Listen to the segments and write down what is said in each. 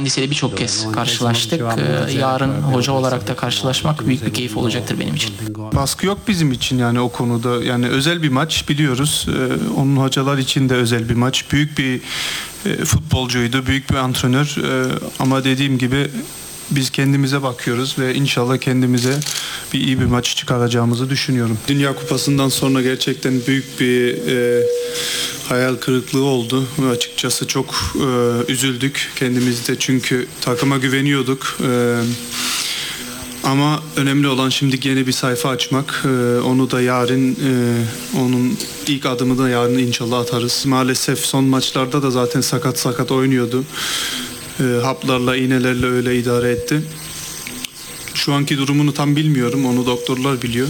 Kendisiyle birçok kez karşılaştık. Yarın hoca olarak da karşılaşmak büyük bir keyif olacaktır benim için. Baskı yok bizim için yani o konuda. Yani özel bir maç biliyoruz. Onun hocalar için de özel bir maç. Büyük bir futbolcuydu, büyük bir antrenör. Ama dediğim gibi biz kendimize bakıyoruz ve inşallah kendimize iyi bir maç çıkaracağımızı düşünüyorum. Dünya Kupası'ndan sonra gerçekten büyük bir hayal kırıklığı oldu. Açıkçası çok üzüldük kendimizde çünkü takıma güveniyorduk. Ama önemli olan şimdi yeni bir sayfa açmak. Onu da yarın, onun ilk adımını da yarın inşallah atarız. Maalesef son maçlarda da zaten sakat oynuyordu. Haplarla, iğnelerle öyle idare etti. Şu anki durumunu tam bilmiyorum. Onu doktorlar biliyor.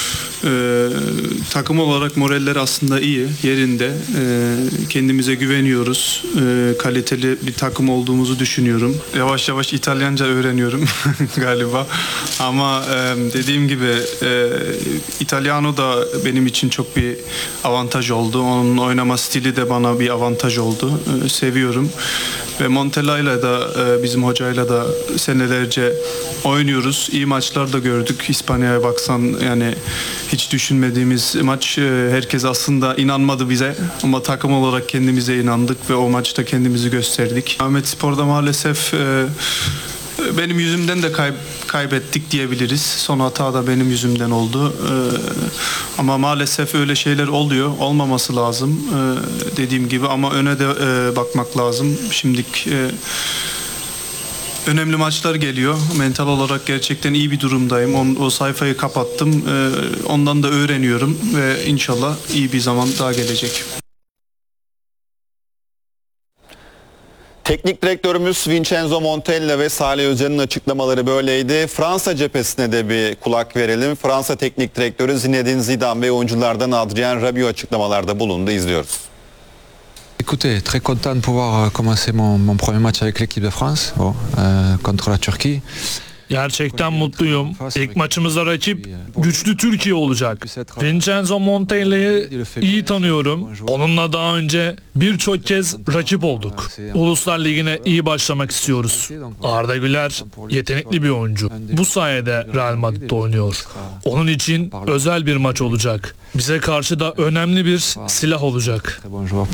Takım olarak moraller aslında iyi, yerinde. Kendimize güveniyoruz. Kaliteli bir takım olduğumuzu düşünüyorum. Yavaş yavaş İtalyanca öğreniyorum galiba. Ama dediğim gibi İtalyano da benim için çok bir avantaj oldu. Onun oynama stili de bana bir avantaj oldu. Seviyorum. Ve Montella'yla da bizim hocayla da senelerce oynuyoruz. İyi maçlar da gördük. İspanya'ya baksan yani hiç düşünmediğimiz maç. Herkes aslında inanmadı bize ama takım olarak kendimize inandık ve o maçta kendimizi gösterdik. Ahmetspor'da maalesef benim yüzümden de kaybettik diyebiliriz. Son hata da benim yüzümden oldu. Ama maalesef öyle şeyler oluyor. Olmaması lazım. Dediğim gibi ama öne de bakmak lazım. Şimdilik önemli maçlar geliyor. Mental olarak gerçekten iyi bir durumdayım. O sayfayı kapattım. Ondan da öğreniyorum ve inşallah iyi bir zaman daha gelecek. Teknik direktörümüz Vincenzo Montella ve Salih Özcan'ın açıklamaları böyleydi. Fransa cephesine de bir kulak verelim. Fransa teknik direktörü Zinedine Zidane ve oyunculardan Adrien Rabiot açıklamalarda bulundu. İzliyoruz. Écoutez, très content de pouvoir commencer mon premier match avec l'équipe de France contre la Turquie. Gerçekten mutluyum. İlk maçımızda rakip güçlü Türkiye olacak. Vincenzo Montella'yı iyi tanıyorum. Onunla daha önce birçok kez rakip olduk. Uluslar Ligi'ne iyi başlamak istiyoruz. Arda Güler yetenekli bir oyuncu. Bu sayede Real Madrid'de oynuyor. Onun için özel bir maç olacak. Bize karşı da önemli bir silah olacak.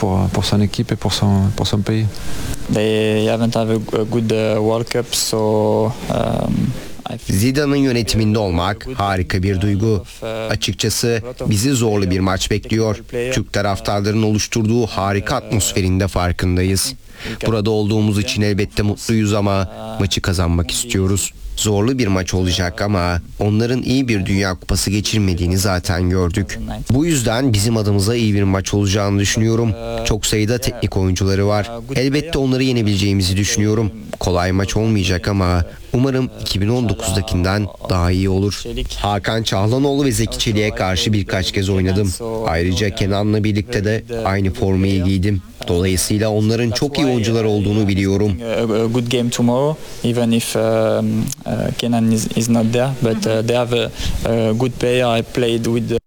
They haven't had a good World Cup, so Zidane'ın yönetiminde olmak harika bir duygu. Açıkçası bizi zorlu bir maç bekliyor. Türk taraftarların oluşturduğu harika atmosferin de farkındayız. Burada olduğumuz için elbette mutluyuz ama maçı kazanmak istiyoruz. Zorlu bir maç olacak ama onların iyi bir Dünya Kupası geçirmediğini zaten gördük. Bu yüzden bizim adımıza iyi bir maç olacağını düşünüyorum. Çok sayıda teknik oyuncuları var. Elbette onları yenebileceğimizi düşünüyorum. Kolay maç olmayacak ama umarım 2019'dakinden daha iyi olur. Hakan Çalhanoğlu ve Zeki Çelik'e karşı birkaç kez oynadım. Ayrıca Kenan'la birlikte de aynı formayı giydim. Dolayısıyla onların çok iyi oyuncular olduğunu biliyorum. good game tomorrow, even if Kenan is not there, but they have a good player. I played with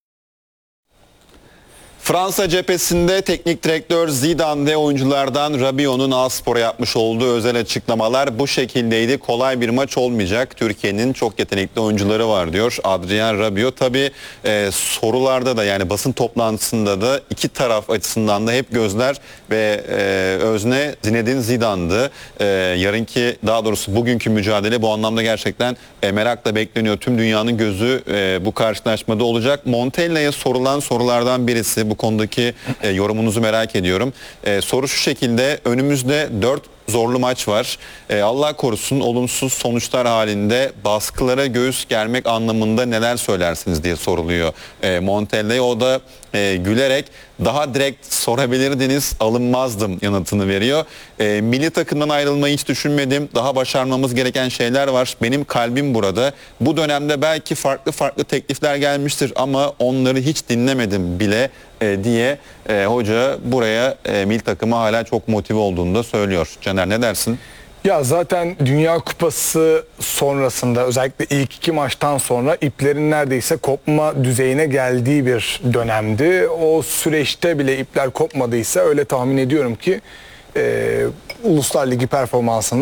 Fransa cephesinde teknik direktör Zidane ve oyunculardan Rabiot'un A-Spor'a yapmış olduğu özel açıklamalar bu şekildeydi. Kolay bir maç olmayacak. Türkiye'nin çok yetenekli oyuncuları var diyor Adrien Rabiot. Tabii sorularda da yani basın toplantısında da iki taraf açısından da hep gözler ve özne Zinedine Zidane'dı. Yarınki daha doğrusu bugünkü mücadele bu anlamda gerçekten merakla bekleniyor. Tüm dünyanın gözü bu karşılaşmada olacak. Montella'ya sorulan sorulardan birisi, bu konudaki yorumunuzu merak ediyorum. Soru şu şekilde: önümüzde 4 zorlu maç var. Allah korusun olumsuz sonuçlar halinde baskılara göğüs germek anlamında neler söylersiniz diye soruluyor Montella'ya. O da gülerek daha direkt sorabilirdiniz, alınmazdım yanıtını veriyor. Milli takımdan ayrılmayı hiç düşünmedim. Daha başarmamız gereken şeyler var. Benim kalbim burada. Bu dönemde belki farklı teklifler gelmiştir ama onları hiç dinlemedim bile diye hoca buraya milli takıma hala çok motive olduğunu da söylüyor. Caner, ne dersin? Ya zaten Dünya Kupası sonrasında özellikle ilk iki maçtan sonra iplerin neredeyse kopma düzeyine geldiği bir dönemdi. O süreçte bile ipler kopmadıysa öyle tahmin ediyorum ki Uluslar Ligi performansını